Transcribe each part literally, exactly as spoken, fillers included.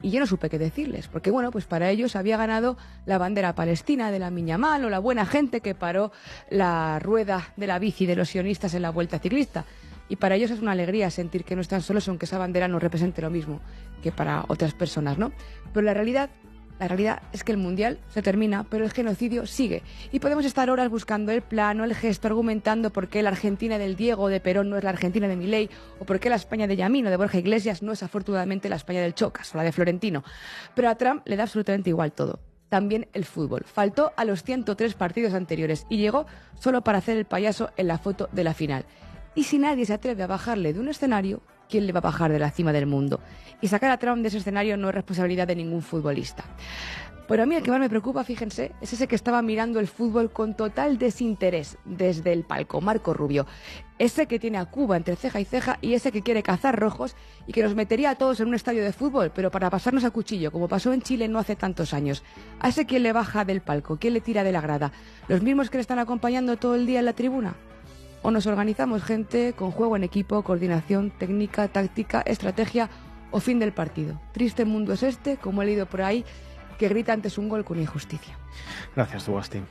Y yo no supe qué decirles, porque bueno, pues para ellos había ganado la bandera palestina de Lamine Yamal o la buena gente que paró la rueda de la bici de los sionistas en la Vuelta Ciclista. Y para ellos es una alegría sentir que no están solos, aunque esa bandera no represente lo mismo que para otras personas, ¿no? Pero la realidad, la realidad es que el Mundial se termina, pero el genocidio sigue. Y podemos estar horas buscando el plano, el gesto, argumentando por qué la Argentina del Diego o de Perón no es la Argentina de Milei, o por qué la España de Yamín o de Borja Iglesias no es afortunadamente la España del Chocas o la de Florentino. Pero a Trump le da absolutamente igual todo. También el fútbol. Faltó a los ciento tres partidos anteriores y llegó solo para hacer el payaso en la foto de la final. Y si nadie se atreve a bajarle de un escenario, ¿quién le va a bajar de la cima del mundo? Y sacar a Trump de ese escenario no es responsabilidad de ningún futbolista. Pero a mí el que más me preocupa, fíjense, es ese que estaba mirando el fútbol con total desinterés desde el palco, Marco Rubio. Ese que tiene a Cuba entre ceja y ceja y ese que quiere cazar rojos y que nos metería a todos en un estadio de fútbol, pero para pasarnos a cuchillo, como pasó en Chile no hace tantos años. A ese quien le baja del palco, quien le tira de la grada, los mismos que le están acompañando todo el día en la tribuna. O nos organizamos gente con juego en equipo, coordinación, técnica, táctica, estrategia o fin del partido. Triste mundo es este, como he leído por ahí, que grita antes un gol con injusticia. Gracias, tú, Agustín.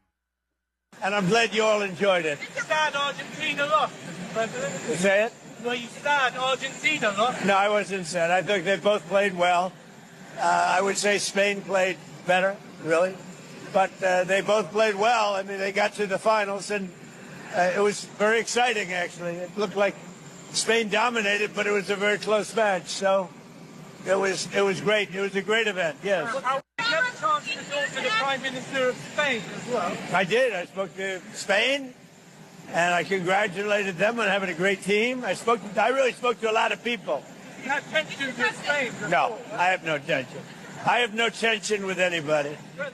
And I'm glad you all enjoyed it. You starred Argentina lost, President. Say it? No, you starred Argentina lost. No, I wasn't sad. I think they both played well. Uh, I would say Spain played better, really. But uh, they both played well. I mean, they got to the finals, and uh, it was very exciting, actually. It looked like Spain dominated, but it was a very close match. So it was it was great. It was a great event, yes. Well, you had a chance to talk to the Prime Minister of Spain as well. I did. I spoke to Spain, and I congratulated them on having a great team. I spoke. To, I really spoke to a lot of people. You had tensions with Spain before. No, I have no tension. I have no tension with anybody.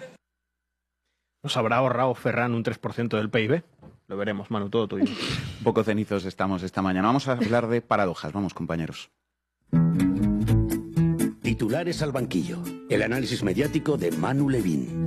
¿Nos habrá ahorrado Ferran un tres por ciento del P I B? Lo veremos, Manu, todo tuyo. Un poco cenizos estamos esta mañana. Vamos a hablar de paradojas. Vamos, compañeros. Titulares al banquillo. El análisis mediático de Manu Levín.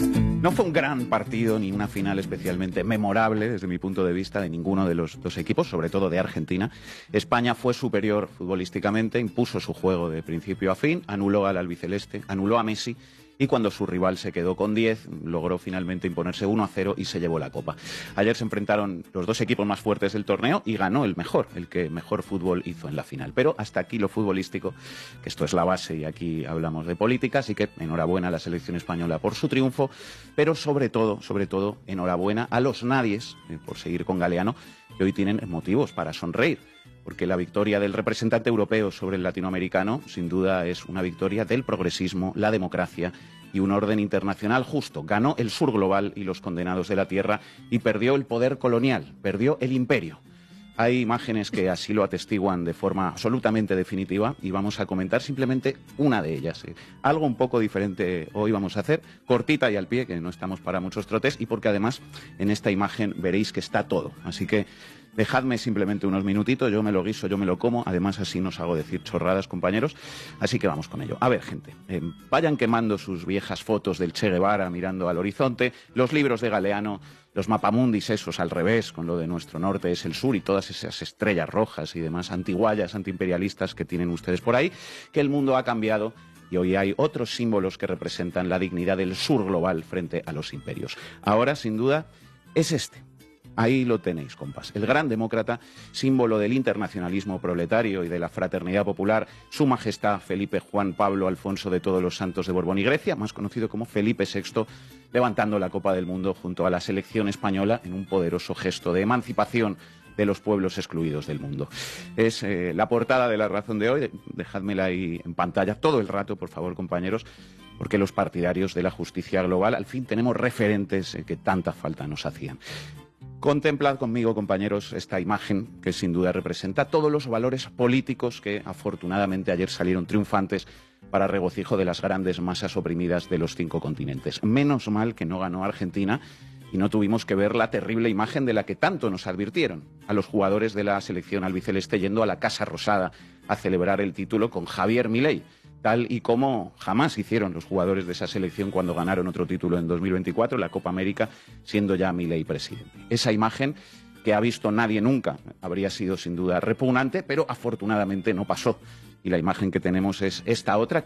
No fue un gran partido ni una final especialmente memorable desde mi punto de vista de ninguno de los dos equipos, sobre todo de Argentina. España fue superior futbolísticamente, impuso su juego de principio a fin, anuló al albiceleste, anuló a Messi y cuando su rival se quedó con diez, logró finalmente imponerse uno a cero y se llevó la copa. Ayer se enfrentaron los dos equipos más fuertes del torneo y ganó el mejor, el que mejor fútbol hizo en la final. Pero hasta aquí lo futbolístico, que esto es la base y aquí hablamos de política, así que enhorabuena a la selección española por su triunfo, pero sobre todo, sobre todo, enhorabuena a los nadies, eh, por seguir con Galeano, que hoy tienen motivos para sonreír. Porque la victoria del representante europeo sobre el latinoamericano, sin duda, es una victoria del progresismo, la democracia y un orden internacional justo. Ganó el sur global y los condenados de la tierra y perdió el poder colonial, perdió el imperio. Hay imágenes que así lo atestiguan de forma absolutamente definitiva y vamos a comentar simplemente una de ellas. Algo un poco diferente hoy vamos a hacer, cortita y al pie, que no estamos para muchos trotes, y porque además en esta imagen veréis que está todo. Así que dejadme simplemente unos minutitos, yo me lo guiso, yo me lo como, además así no os hago decir chorradas, compañeros, así que vamos con ello. A ver, gente, eh, vayan quemando sus viejas fotos del Che Guevara mirando al horizonte, los libros de Galeano, los mapamundis esos al revés, con lo de nuestro norte es el sur y todas esas estrellas rojas y demás antiguallas antiimperialistas que tienen ustedes por ahí, que el mundo ha cambiado y hoy hay otros símbolos que representan la dignidad del sur global frente a los imperios. Ahora, sin duda, es este. Ahí lo tenéis, compas. El gran demócrata, símbolo del internacionalismo proletario y de la fraternidad popular, Su Majestad Felipe Juan Pablo Alfonso de Todos los Santos de Borbón y Grecia, más conocido como Felipe sexto, levantando la Copa del Mundo junto a la selección española en un poderoso gesto de emancipación de los pueblos excluidos del mundo. Es eh, la portada de La Razón de hoy, dejádmela ahí en pantalla todo el rato, por favor, compañeros, porque los partidarios de la justicia global al fin tenemos referentes eh, que tanta falta nos hacían. Contemplad conmigo, compañeros, esta imagen que sin duda representa todos los valores políticos que afortunadamente ayer salieron triunfantes para regocijo de las grandes masas oprimidas de los cinco continentes. Menos mal que no ganó Argentina y no tuvimos que ver la terrible imagen de la que tanto nos advirtieron, a los jugadores de la selección albiceleste yendo a la Casa Rosada a celebrar el título con Javier Milei, tal y como jamás hicieron los jugadores de esa selección cuando ganaron otro título en dos mil veinticuatro, la Copa América, siendo ya Milei presidente. Esa imagen que ha visto nadie nunca habría sido sin duda repugnante, pero afortunadamente no pasó. Y la imagen que tenemos es esta otra,